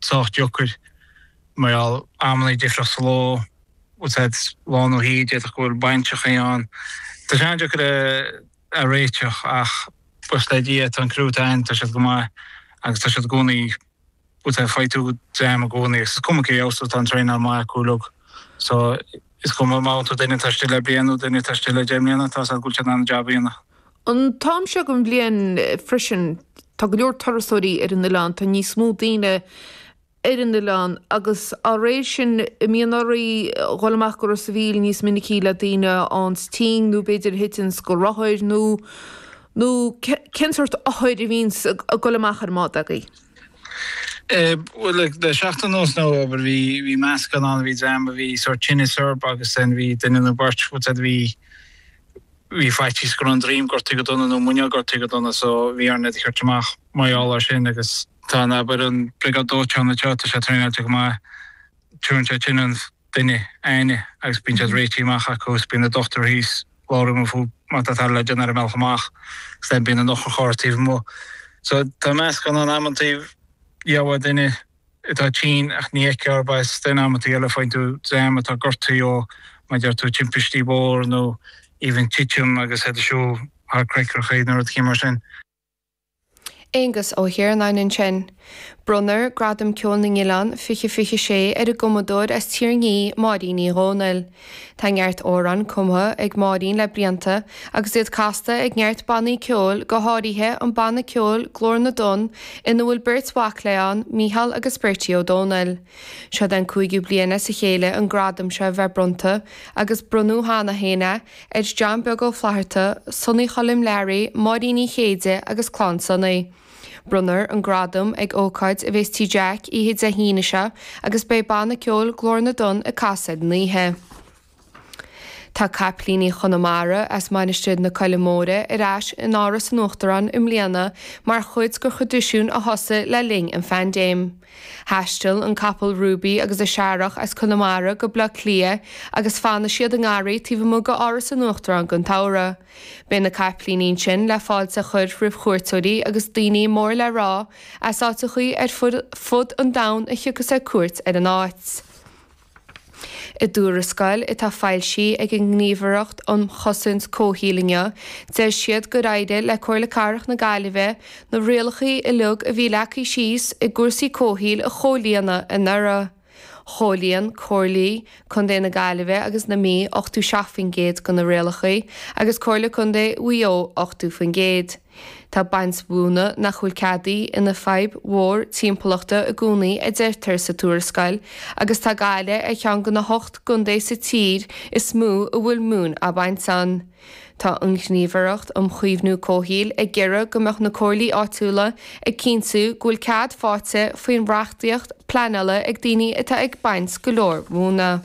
socht jokker maar al amely different slow wat het long hier dit gewoon bandje gaan er zijn ook a rate ach postadie aan crude eind dat het maar als dat het gewoon niet wat hij fight to jam gewoon is kom ik juist tot aan trainer maar cool so is como maar tot in het stille bien en het stille jamien dat was goed aan jabien an Tom se go blian frisin tá go leor tarasóí in de land tá ní smó daine in de land agus á rééis sin míonarí ghollamach go sa bhíl níos minicí le daine ans tí nó beidir hitins go rothir nó cinsort áid a víns a ghollamach ar má agaí. Well, de 16 ons nou over wie mask aan wie zijn wie soort chinneserb agus en wie in de bord wat het wie feitjes gewoon dream kort gedaan en monia kort gedaan so wie are net gert mag maar al sin agus tá aber een brigadootje aan de chat is trainer te maar turn chinnen dinne eine agus bin het reach mag koos bin de dochter his waarom voel maar dat haar general wel gemaakt zijn binnen nog gehoord mo so de mask aan amatief ja wat dinne het had chin ach nie keer by sten amatief find to zam at gortio maar jy to chimpishti bor no even Chichum agus het show haar cracker geiden het gimmer zijn. Agus ó hir nain sin. Brunner gradam ceolning Ilan fiche sé ar a gomodór as tíirní Máiríní Rónal. Tá ngeart óran cumtha ag Máirín le blianta agus iad casta ag ngeart bannaí ceol go háirithe an banna ceol glór na don ina bhfuil Bert Waachleán, Mícheál agus Bertie O'Donnell. Seo den 5 bliana sa chéile an gradam se bheith brunta agus brunú hána héine ag John Bugel Flaharta, Sonny Cholim Larry, Máiríní Chéide agus Clán Sonny. Brunner an gradam ag ócaid a bhés tí Jack i hid a híine se agus bé banna ceol glór na don a casad níthe. Tá caplíní Chonamara as mainistrid na Coilemóra arás in áras an Uachtaran Líana mar chuid gur chudúisiún a hosa le ling an Fandéim. Hastil an capal Ruby agus a searach as Conamara go bla clia agus fanna siad an gáirí tíh mu go áras an Uachtaran gon taura. Ben na caplínín sin le fáil sa chud rih chuirtóirí agus daoine mór le rá as áta chuí ar fud an dam a chiúchas a cuairt ar an áit. I dúrascail i tá fáilsí ag an gníomhaireacht an chosúns cóthílinge, deir siad go raide le cóir le carach na Gaillimhe na rialachaí i lug a bhí lecaí síos i gcúrsaí cóthíl a chólíanana in nara. Chólíonn, cóirlaí, chun dé na Gaillimhe agus na mí 8 géad go na rialachaí agus cóirla chun dé uío 8 géad. Tá bains búna na chuilceadaí ina feib mhór timpeallachta a gúnaí a deirtar sa túrascail agus tá gaile a chean go na 8 gundé sa tír is smú a bhfuil mún a baint san. Tá an gníomhaireacht chuomhnú cóthíl ag geireadh go mbeadh na cóirlaí áitiúla ag cinntiú gúil cead fáte faoin reachtaíocht pleanala ag daoine atá ag baint go leor múna.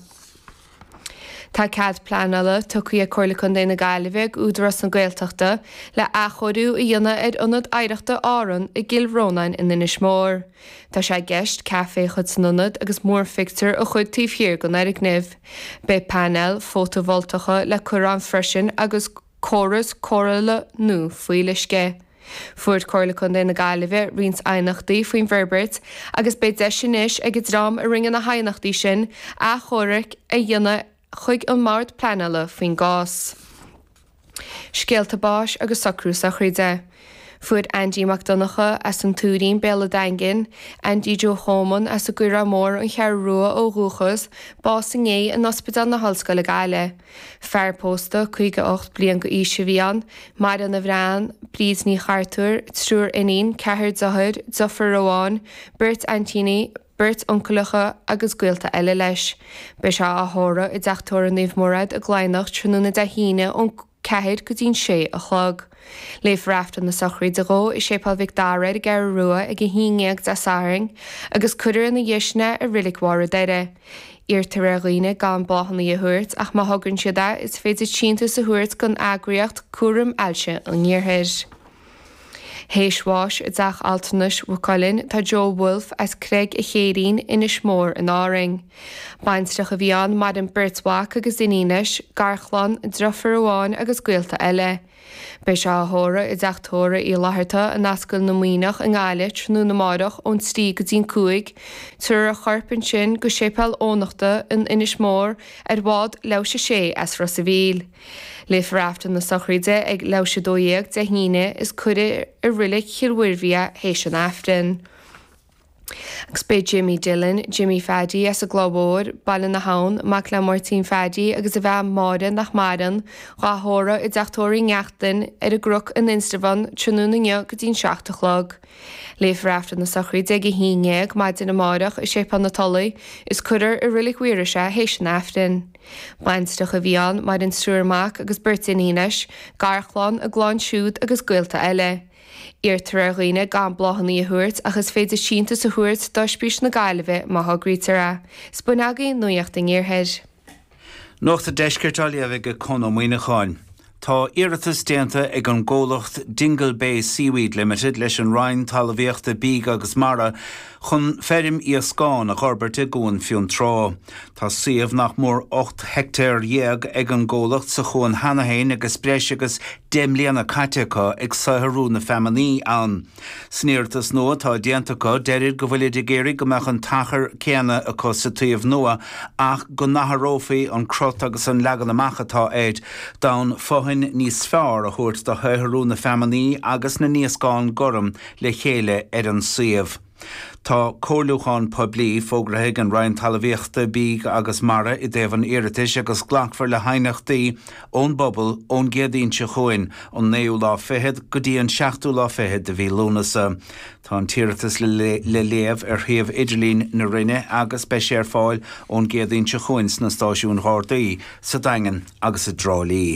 Tá cead pleanala tucaí a cóirla chun dé na Gaillimhe údaras an Gaeltachta le achorú i dhéanana ar ionad éireachta áran i gCill Rónain in Inis Mór. Tá sé gceist caifé chud snunad agus mór fictar a chud tíobhthír go nair gnimh. Bé panel fótovoltacha le curán freisin agus córas córaile nó faoi leisce. Fuair cóirla chun dé na Gaillimhe rins ainachtaí faoin Verbert agus bé deisinis ag drám a ringan na hainachtaí sin a chóiric a dhéanana chuig an mát pleanala faoin gás. Scéalta báis agus sacrús a chuide. Fuair Andy McDonacha as an túrín béla daingin, Andy Joe Homan as a gura mór an chear rua ó rúchas, básing é an ospidal na Hallscoil le Gaile. Fearpósta 8 blian go íse bhían, mar an na bhrean, blíd ní chartúr, trúr inín, cethir dzothir, dzofar Róáin, Bert Antini, Bert onculacha agus Gaelta eile leis. Be se a thóra i deachtóir an níomhmórad a ghlainnacht trúna de híine ón ceithir go dtín sé a chlog. Léif raftan na sochraí de ró i sépal Vicdára a gar rua ag a híineag de saring agus cuidir in na dhéisne a rilicmhara deire. Irtar a riine gan bláhanna a thuirt ach má thugann siada is féidir tínta sa thuirt gon agriocht cuaram ailse an níorthir. Héisháis i dach altanis bhuacailinn tá Joe Wolf as Craig i chéirín Inis Mór in áring. Bainsteach a bhíán mar an Bert Waach agus inínis, Garchlan, Drofar Róáin agus Gaelta eile. Bei se thóra I d deachtóra I látharta an nascail na muoineach an gáilit nó na máireach ón tí go dtín cuaig, tuair a charpan sin go sépal ónachta in inis mór bhád leise sé as ra sa bhíl. Le faraftan na sochríide ag leise dóíag de híine is cuide I rilik chiilhuirhia hééis an aftan. Agus bé Jimmy Dillon, Jimmy Faddy as a globóir, Ballan na Haun, Mac le Martin Faddy agus a bheith mádan nach mádan, ráthóra I deachtóirí ngeachtain a gruc an Instavan trúnúna go dtín 7:00. Le faraftan na sochríide ag híineag maidin na máireach I sépan na tolaí is cuidir I rilik huire se hééis an aftan. Bainsteach a bhíán mar an stúrmach agus burtaíis, garchláán a gláán siúd agus gcuilta eile. Irtar roioine gan blochannaí a thuirt agus féidir sínta sa thuirt dá spís na gaiileheh maitha grítara. Spúnagaí nuocht in ggéirtheid. Nuacht a deisceirtáil a bheith go conmhaoineáin. Tá iiritas déanta ag an ggólacht Dingle Bay Seaweed Limited leis an Ryan talmhaíochta bíg agus mara chun ferim I Scáin a chorberte gún fiún trá. Tá siomh nach mór 8 hectar dhéag ag an ggólacht sa chuan Hanahéin agus breis agus 10 bliana caitecha ag saitharú na femanní an. Sníirtas nua tá déantacha deirir go bhfuil de géirí go meach an tachar céanna a cos sa taobh nua ach go natharófaí an crot agus an legan amachatá éid dán fohin níos fearr a thuirt do saitharú na femanní agus na níos gáin gorum le chéile an siomh. Tá cóirlúcháin poblí fógrathe an Ryan talmhaíochta bíg agus mara I dtaobh an iiritis agus ghlachfar le hainachtaí ón bobal ón géadaínse chuin ón 9 go dtí an 7 de bhí lúnasa. Tá an tíiritas le léamh ar thaobh idirlín na rinne agus be sé ar fáil ón géadaínse chuin na stáisiún Ghordaí sa Daingean agus sa Drálí.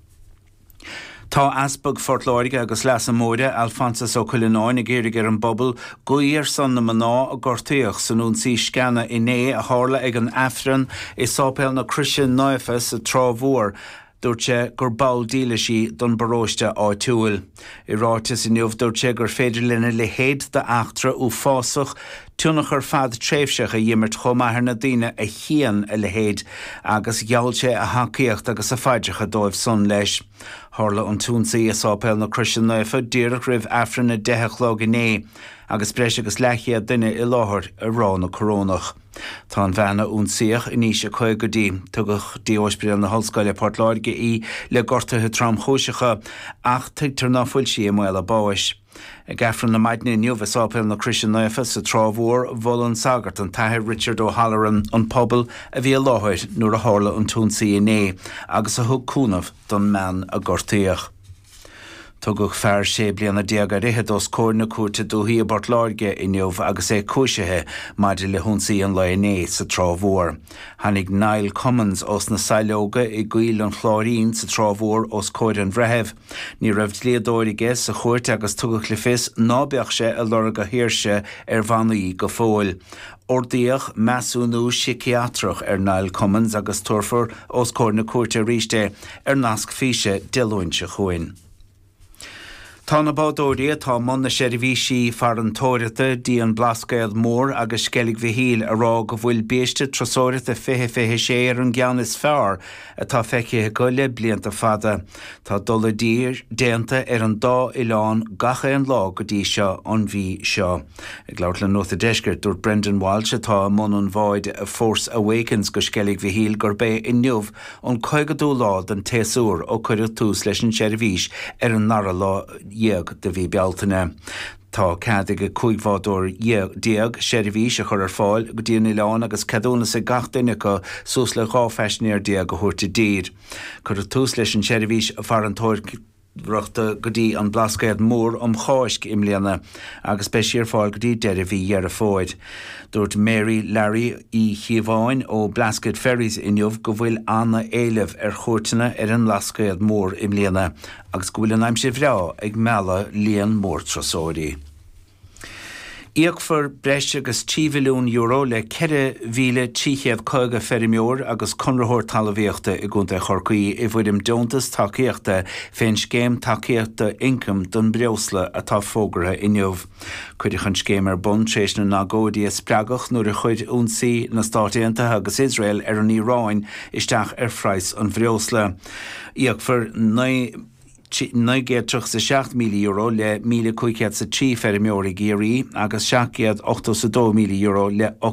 Tá asbog fortláirige agus leas an móide Alphonsus Ó Cuilleáin ag géirigh ar an bobbal goíar san na maná a gortaíoch san únsí scanna iné a hála ag an afran I sápéil na Christian Naifas a trámhór dúirte gur ball díla sí don baróiste áitiúil. I rátas in nuamh dúirte gur féidir lena le héad de achtra ú fásach túnach ar fad tréimhseach a dhiimirt chomaithir na daoine a chéan a le héad agus gheallse a hacaíocht agus a faidecha dóibh son leis. Tharla an túnsaí a sápéil na Christian Naifa díreach ribh afran na 10 inné agus breis agus leiche duine I láthair a rá na corónach. Tá an bheanna únsaíoch I níos a chuig go dtí tugach díosbríal na hallscoile Portláirge I le gortathe tram chúiseacha ach tuigtar náfuil sí mile báis. Ag afran na maidne inniuh a sápéil na Christian Naifa sa trámhór bhfuil sagart an taithir Richard O'Halloran an pobal a bhí a láthair nuair a tharla an túnsaí inné agus a thug cúnamh don mean a gortaíoch. Tugach fearr sé bliana déag a rithe os cóir na cuairte dúthaí a Portláirge inniuh agus é cúisethe maidir le húnsaí an lainné sa trámhór. Tháinig Niall Cummins os na sailóga I gcuil an chláirín sa trámhór os cóir an bhrethebh. Ní raibh léadóirige sa chuirt agus tugach le fios nábeach sé a lorg a hiirse ar bhanaí go fóil. Ordaíoch measúnú psichiatrach ar Niall Cummins agus turfar os cóir na cuairte ríiste ar nasc físe deilúinte chuin. Tá na bádóirí tá man na seirbhísí far an tóirita dí an blascail mór agus scellig bhíhíl a rá go bhfuil béiste trasóirita fiche sé ar an gceann is fearr atá feicithe go le blianta fada. Tá dul dír déanta ar an dá Ileán gacha an lá go dtí seo an bhí seo. Ag leabhar le nuacht a deisceart dúirt Brendan Walsh atá man an bháid a Force Awakens go scellig bhíhíl gur bé inniuh an coigeadú lá den téasúr ó chuireadh tús leis an seirbhís ar an nara lá dhéag de bhí bealtaine. Tá cadig a chuighdóir déag seirbhís a chur ar fáil go dtíon Ileán agus cadúna sa gach duine go sús le gá feisnéir déag go thuirta dír. Chur tús leis an seirbhís a far an tóirreachta go dtí an blascaid mór cháisc imléana agus be siar fáil go dtí deire bhí ar a fáid. Dúirt Mary Larry I Chiomháin ó Blascaid Ferries inniuh go bhfuil anna éileh ar chuirteanna ar an lascaid mór imléana agus go bhfuil an aimse bhrá ag mealla líon mór trasóirí. Íochfar breiste agus 10 milliún euro le 4,350 ferimiúr agus conrathóir talmhaíochta I gúnta chorcaí I bhfuidim deontas tacaíochta féin scéim tacaíochta income don breosla atá fógrathe inniuh. Cuideach an scéim ar bun tréis na nagóidí a spreagach nuair a chuid únsaí na Státaíonta agus Israel ar an Íráin isteach ar phrais an bhreosla. Íochfar 9.6 milliún euro le 1,500 trí fer méorí géirí agus 7.8 milliún euro le